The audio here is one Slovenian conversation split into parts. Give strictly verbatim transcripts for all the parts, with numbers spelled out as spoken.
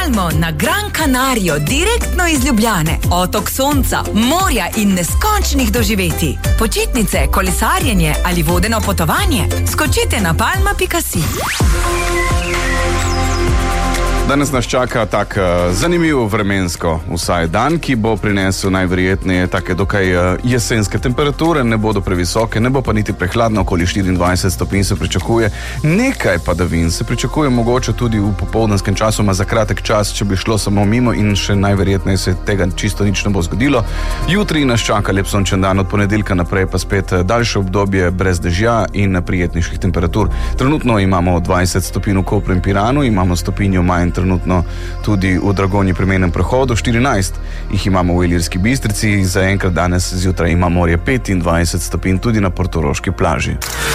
Palmo na Gran Canario, direktno iz Ljubljane. Otok sonca, morja in neskončnih doživeti. Počitnice, kolesarjenje ali vodeno potovanje? Skočite na palma pika si. Danes nas čaka tak uh, zanimiv vremensko vsaj dan, ki bo prinesel najverjetneje take dokaj uh, jesenske temperature, ne bodo previsoke, ne bo pa niti prehladno, okoli štiriindvajset stopinj se pričakuje. Nekaj padavin se pričakuje mogoče tudi v popoldanskem času, ma za kratek čas, če bi šlo samo mimo in še najverjetneje se tega čisto nič ne bo zgodilo. Jutri nas čaka lep sončen dan, od ponedeljka naprej pa spet daljše obdobje brez dežja in prijetnejših temperatur. Trenutno imamo dvajset stopinj v Kopru in Piranu, imamo stopinjo manj trenutno tudi v Dragonji pri mejnem prehodu, štirinajst jih imamo v Ilirski Bistrici, zaenkrat danes zjutraj ima morje petindvajset stopinj tudi na portoroški plaži.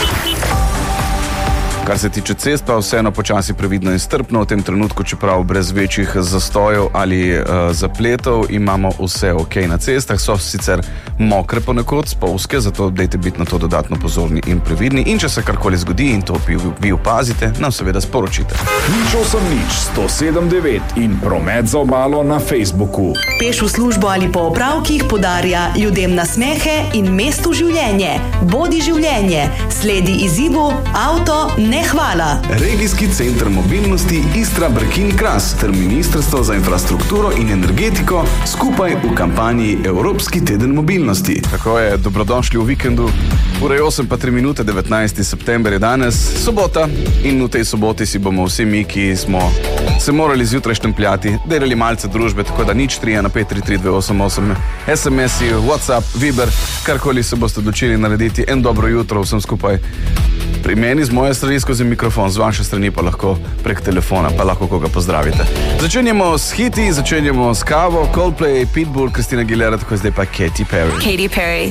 Kar se tiče cest, pa vseeno počasi previdno in strpno. V tem trenutku, čeprav brez večjih zastojev ali uh, zapletov, imamo vse ok na cestah. So sicer mokre ponekod, spolzke, zato dajte biti na to dodatno pozorni in previdni. In če se karkoli zgodi in to vi, vi opazite, nam seveda sporočite. Nič osem nič, sto sedem devet in promet za obalo na Facebooku. Peš v službo ali po opravkih podarja ljudem nasmehe in mestu življenje. Bodi življenje. Sledi izzivu Avto ne hvala. Regijski center mobilnosti Istra Brkin Kras ter Ministrstvo za infrastrukturo in energetiko skupaj v kampanji Evropski teden mobilnosti. Tako je, dobrodošli v vikendu. Ura je osem pa tri minute, devetnajsti september je danes, sobota, in v tej soboti si bomo vsi mi, ki smo se morali zjutraj štempljati, delali malce družbe, tako da nič tri ena pet tri tri dve osem osem, es em esi, WhatsApp, Viber, karkoli se boste odločili narediti. En dobro jutro vsem skupaj. Pri meni z moje strani skozi mikrofon, z vaše strani pa lahko prek telefona, pa lahko koga pozdravite. Začenjamo s hiti, začenjamo s kavo, Coldplay, Pitbull, Christina Aguilera, tako zdaj pa Katy Perry. Katy Perry.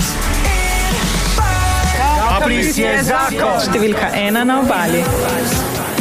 Številka ena na obali.